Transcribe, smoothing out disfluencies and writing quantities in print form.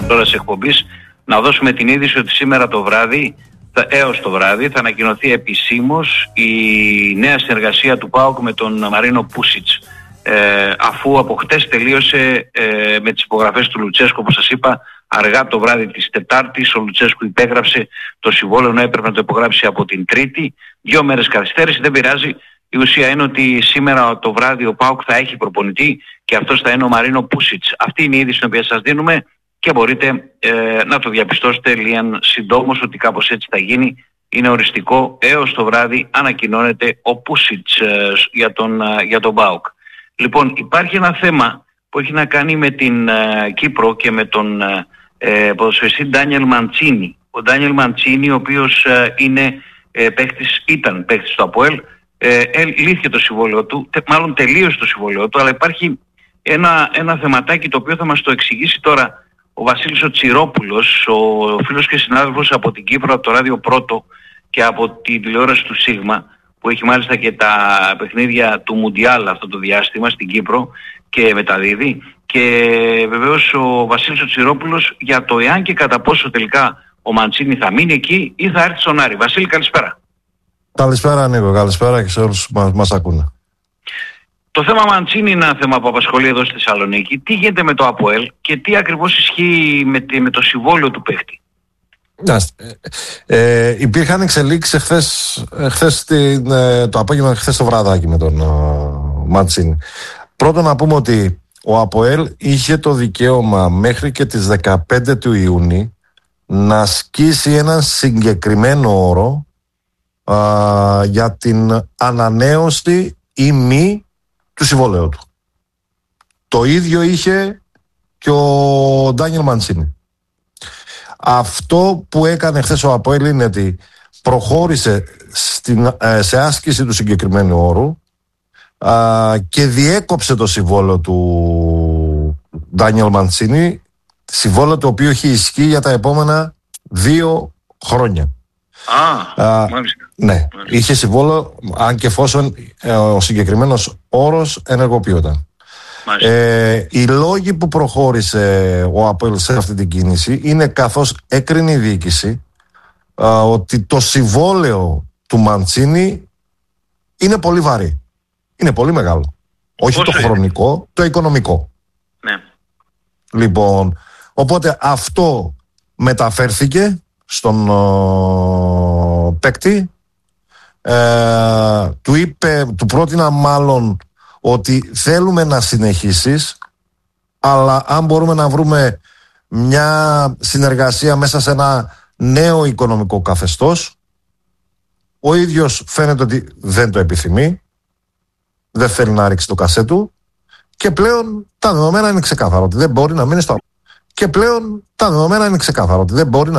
ώρας εκπομπής να δώσουμε την είδηση ότι σήμερα το βράδυ, έως το βράδυ, θα ανακοινωθεί επισήμως η νέα συνεργασία του ΠΑΟΚ με τον Μαρίνο Πούσιτς. Αφού από χτες τελείωσε με τις υπογραφές του Λουτσέσκου, όπως σας είπα, αργά το βράδυ της Τετάρτης, ο Λουτσέσκου υπέγραψε το συμβόλαιο, ενώ έπρεπε να το υπογράψει από την Τρίτη. 2 μέρες καθυστέρηση, δεν πειράζει. Η ουσία είναι ότι σήμερα το βράδυ ο ΠΑΟΚ θα έχει προπονητή και αυτός θα είναι ο Μαρίνο Πούσιτς. Αυτή είναι η είδηση την οποία σας δίνουμε και μπορείτε να το διαπιστώσετε λίγαν συντόμως ότι κάπως έτσι θα γίνει. Είναι οριστικό, έως το βράδυ ανακοινώνεται ο Πούσιτς για τον ΠΑΟΚ. Λοιπόν, υπάρχει ένα θέμα που έχει να κάνει με την Κύπρο και με τον ποδοσφαιριστή Ντάνιελ Μαντσίνι. Ο Ντάνιελ Μαντσίνι, ο οποίος ήταν παίκτης του ΑΠΟΕΛ, λύθηκε το συμβόλαιο του, μάλλον τελείωσε το συμβόλαιο του, αλλά υπάρχει ένα θεματάκι το οποίο θα μας το εξηγήσει τώρα ο Βασίλης ο Τσιρόπουλος, ο φίλος και συνάδελφος από την Κύπρο, από το Ράδιο Πρώτο και από τη τηλεόραση του Σίγμα, που έχει μάλιστα και τα παιχνίδια του Μουντιάλ αυτό το διάστημα στην Κύπρο και μεταδίδει. Και βεβαίως ο Βασίλης ο Τσιρόπουλος για το εάν και κατά πόσο τελικά ο Μαντσίνι θα μείνει εκεί ή θα έρθει στον Άρη. Βασίλη, καλησπέρα. Καλησπέρα Νίκο, καλησπέρα και σε όλους που μας ακούνε. Το θέμα Μαντσίνι είναι ένα θέμα που απασχολεί εδώ στη Θεσσαλονίκη. Τι γίνεται με το ΑΠΟΕΛ και τι ακριβώς ισχύει με το συμβόλαιο του παίχτη? Υπήρχαν εξελίξεις χθες το απόγευμα, χθες το βραδάκι με τον Μαντσίνι. Πρώτον να πούμε ότι ο ΑΠΟΕΛ είχε το δικαίωμα μέχρι και τις 15 του Ιούνιου να ασκήσει έναν συγκεκριμένο όρο για την ανανέωση ή μη του συμβολέου του. Το ίδιο είχε και ο Ντάνιελ Μαντσίνι. Αυτό που έκανε χθες ο ΑΠΟΕΛ είναι ότι προχώρησε σε άσκηση του συγκεκριμένου όρου και διέκοψε το συμβόλαιο του Ντάνιελ Μαντσίνι, συμβόλαιο το οποίο έχει ισχύ για τα επόμενα 2 χρόνια. Μάλιστα. Ναι, είχε συμβόλαιο αν και εφόσον ο συγκεκριμένος όρος ενεργοποιόταν. Οι λόγοι που προχώρησε ο ΑΠΟΕΛ σε αυτή την κίνηση είναι καθώς έκρινε η διοίκηση ότι το συμβόλαιο του Μαντσίνι είναι πολύ βαρύ. Είναι πολύ μεγάλο. Όχι το χρονικό, το οικονομικό. Ναι. Λοιπόν, οπότε αυτό μεταφέρθηκε στον παίκτη. Του πρότεινα μάλλον ότι θέλουμε να συνεχίσεις, αλλά αν μπορούμε να βρούμε μια συνεργασία μέσα σε ένα νέο οικονομικό καθεστώς. Ο ίδιος φαίνεται ότι δεν το επιθυμεί, δεν θέλει να ρίξει το κασέ του και πλέον τα δεδομένα είναι ξεκάθαρα ότι δεν μπορεί να μείνει στο